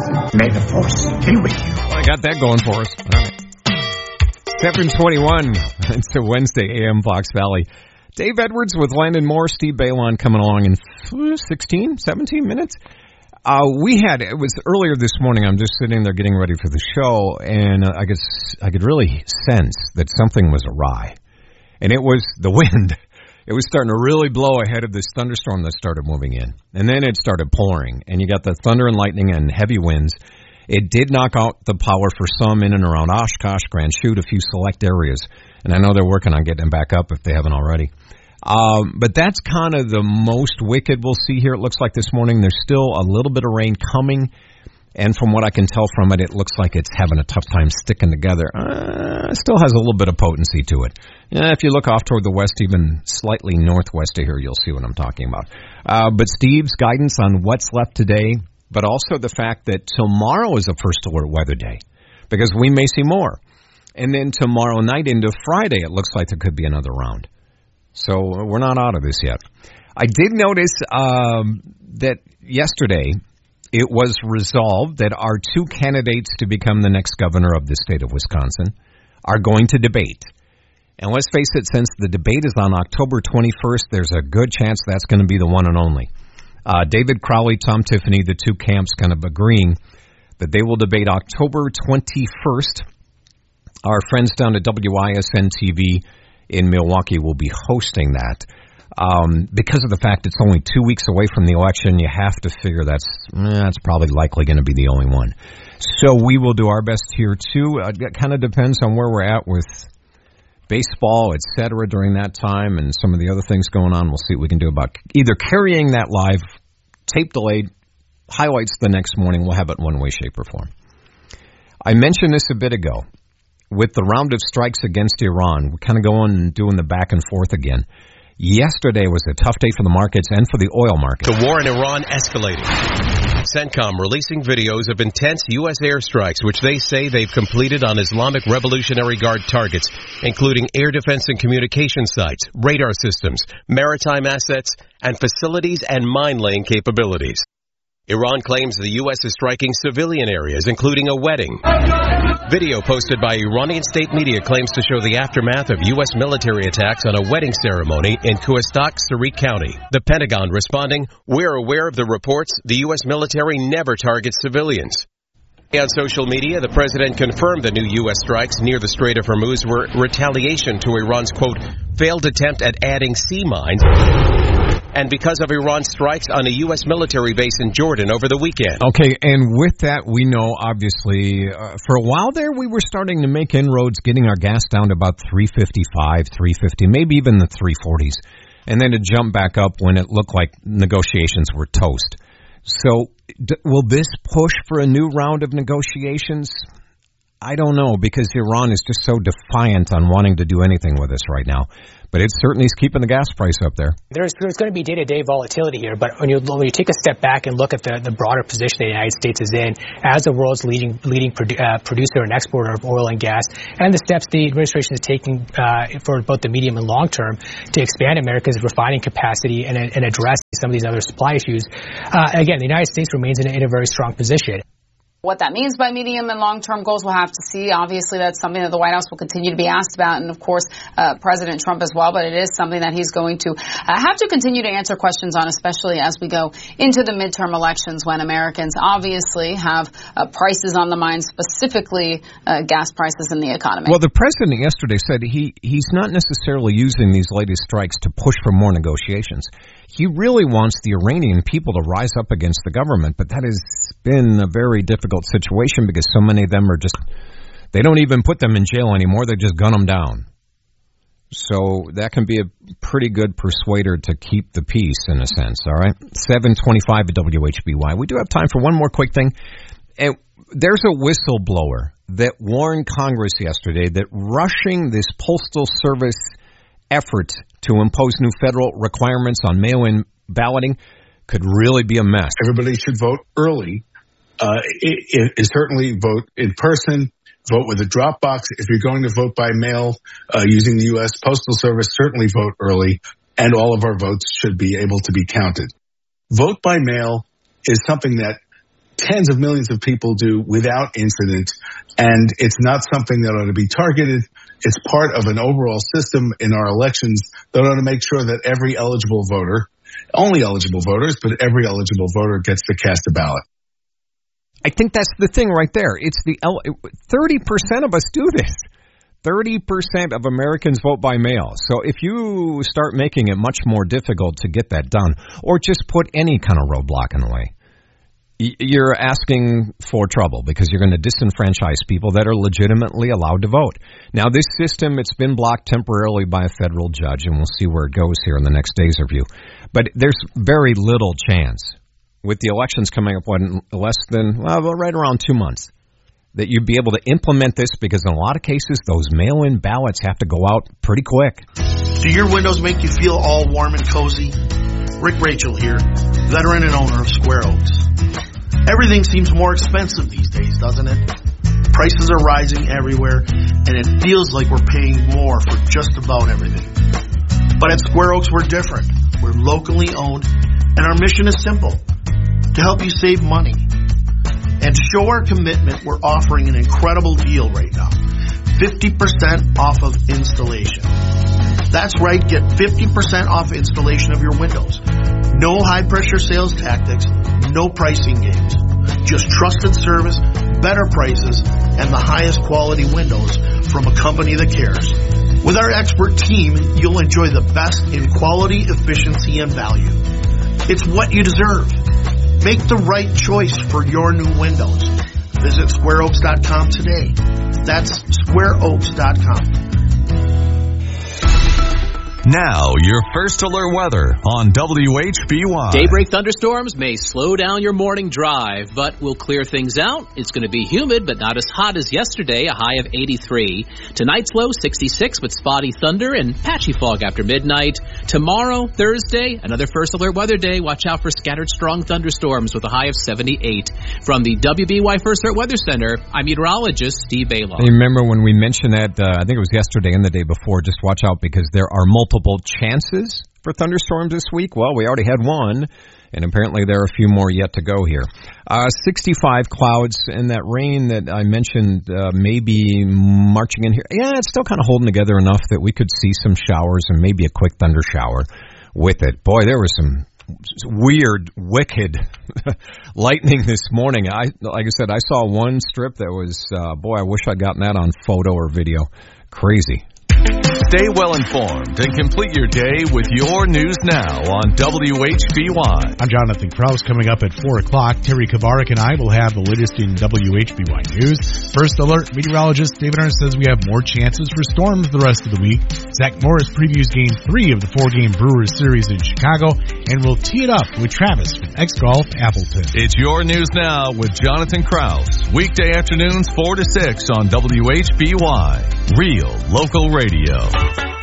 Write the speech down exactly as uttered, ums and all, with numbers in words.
May the force be with you. Well, I got that going for us. All right. seven twenty-one. It's a Wednesday, A M Fox Valley. Dave Edwards with Landon Moore, Steve Balon coming along in sixteen, seventeen minutes. Uh, we had, it was earlier this morning, I'm just sitting there getting ready for the show, and uh, I could, I could really sense that something was awry. And it was the wind. It was starting to really blow ahead of this thunderstorm that started moving in. And then it started pouring, and you got the thunder and lightning and heavy winds. It did knock out the power for some in and around Oshkosh, Grand Chute, a few select areas. And I know they're working on getting them back up if they haven't already. Um, but that's kind of the most wicked we'll see here. It looks like this morning there's still a little bit of rain coming. And from what I can tell from it, it looks like it's having a tough time sticking together. Uh, it still has a little bit of potency to it. Yeah, if you look off toward the west, even slightly northwest of here, you'll see what I'm talking about. Uh, but Steve's guidance on what's left today, but also the fact that tomorrow is a first alert weather day, because we may see more. And then tomorrow night into Friday, it looks like there could be another round. So we're not out of this yet. I did notice um, that yesterday it was resolved that our two candidates to become the next governor of the state of Wisconsin are going to debate. And let's face it, since the debate is on October twenty-first, there's a good chance that's going to be the one and only. Uh, David Crowley, Tom Tiffany, the two camps kind of agreeing that they will debate October twenty-first. Our friends down at W I S N T V in Milwaukee will be hosting that. Um, because of the fact it's only two weeks away from the election, you have to figure that's eh, that's probably likely going to be the only one. So we will do our best here, too. Uh, it kind of depends on where we're at with baseball, et cetera, during that time, and some of the other things going on. We'll see what we can do about either carrying that live, tape delayed, highlights the next morning. We'll have it in one way, shape, or form. I mentioned this a bit ago. With the round of strikes against Iran, we're kind of going and doing the back and forth again. Yesterday was a tough day for the markets and for the oil market. The war in Iran escalating. CENTCOM releasing videos of intense U S airstrikes, which they say they've completed on Islamic Revolutionary Guard targets, including air defense and communication sites, radar systems, maritime assets, and facilities and mine-laying capabilities. Iran claims the U S is striking civilian areas, including a wedding. Video posted by Iranian state media claims to show the aftermath of U S military attacks on a wedding ceremony in Kuhstak, Sarik County. The Pentagon responding, "We're aware of the reports. The U S military never targets civilians." On social media, the president confirmed the new U S strikes near the Strait of Hormuz were retaliation to Iran's, quote, failed attempt at adding sea mines, and because of Iran's strikes on a U S military base in Jordan over the weekend. Okay, and with that, we know, obviously, uh, for a while there, we were starting to make inroads, getting our gas down to about three fifty-five, three fifty, maybe even the three forties, and then to jump back up when it looked like negotiations were toast. So d- will this push for a new round of negotiations? I don't know, because Iran is just so defiant on wanting to do anything with us right now. But it certainly is keeping the gas price up there. There's, there's going to be day-to-day volatility here, but when you when you take a step back and look at the, the broader position the United States is in as the world's leading leading produ- uh, producer and exporter of oil and gas, and the steps the administration is taking uh, for both the medium and long term to expand America's refining capacity and, and address some of these other supply issues, uh, again, the United States remains in a, in a very strong position. What that means by medium and long-term goals, we'll have to see. Obviously, that's something that the White House will continue to be asked about, and of course, uh, President Trump as well. But it is something that he's going to uh, have to continue to answer questions on, especially as we go into the midterm elections, when Americans obviously have uh, prices on the mind, specifically uh, gas prices in the economy. Well, the president yesterday said he he's not necessarily using these latest strikes to push for more negotiations. He really wants the Iranian people to rise up against the government, but that has been a very difficult situation because so many of them are just, they don't even put them in jail anymore, they just gun them down. So that can be a pretty good persuader to keep the peace, in a sense, all right? seven twenty-five at W H B Y. We do have time for one more quick thing. And there's a whistleblower that warned Congress yesterday that rushing this Postal Service effort to impose new federal requirements on mail-in balloting could really be a mess. Everybody should vote early. Uh, it, it, it certainly vote in person, vote with a drop box. If you're going to vote by mail uh, using the U S Postal Service, certainly vote early, and all of our votes should be able to be counted. Vote by mail is something that tens of millions of people do without incident, and it's not something that ought to be targeted. It's part of an overall system in our elections that ought to make sure that every eligible voter, only eligible voters, but every eligible voter gets to cast a ballot. I think that's the thing right there. It's the thirty percent of us do this. thirty percent of Americans vote by mail. So if you start making it much more difficult to get that done, or just put any kind of roadblock in the way, you're asking for trouble because you're going to disenfranchise people that are legitimately allowed to vote. Now, this system, it's been blocked temporarily by a federal judge, and we'll see where it goes here in the next day's review. But there's very little chance, with the elections coming up in less than, well, right around two months, that you'd be able to implement this, because in a lot of cases, those mail-in ballots have to go out pretty quick. Do your windows make you feel all warm and cozy? Rick Rachel here, veteran and owner of Square Oaks. Everything seems more expensive these days, doesn't it? Prices are rising everywhere, and it feels like we're paying more for just about everything. But at Square Oaks, we're different. We're locally owned, and our mission is simple: to help you save money. And to show our commitment, we're offering an incredible deal right now. fifty percent off of installation. That's right, get fifty percent off installation of your windows. No high-pressure sales tactics, no pricing games. Just trusted service, better prices, and the highest quality windows from a company that cares. With our expert team, you'll enjoy the best in quality, efficiency, and value. It's what you deserve. Make the right choice for your new windows. Visit square oaks dot com today. That's square oaks dot com. Now, your First Alert weather on W H B Y. Daybreak thunderstorms may slow down your morning drive, but will clear things out. It's going to be humid, but not as hot as yesterday, a high of eighty-three. Tonight's low, sixty-six, with spotty thunder and patchy fog after midnight. Tomorrow, Thursday, another First Alert weather day. Watch out for scattered strong thunderstorms with a high of seventy-eight. From the W B Y First Alert Weather Center, I'm meteorologist Steve Baylon. You remember when we mentioned that, uh, I think it was yesterday and the day before, just watch out because there are multiple chances for thunderstorms this week. Well, we already had one, and apparently there are a few more yet to go here. Uh, sixty-five clouds, and that rain that I mentioned uh, may be marching in here. Yeah, it's still kind of holding together enough that we could see some showers and maybe a quick thunder shower with it. Boy, there was some weird, wicked lightning this morning. I, like I said, I saw one strip that was, uh, boy, I wish I'd gotten that on photo or video. Crazy. Stay well informed and complete your day with your news now on W H B Y. I'm Jonathan Krause. Coming up at four o'clock, Terry Kavarik and I will have the latest in W H B Y news. First Alert meteorologist David Ernst says we have more chances for storms the rest of the week. Zach Morris previews game three of the four-game Brewers series in Chicago, and we'll tee it up with Travis from X-Golf Appleton. It's your news now with Jonathan Krause. Weekday afternoons four to six on W H B Y. Real local radio.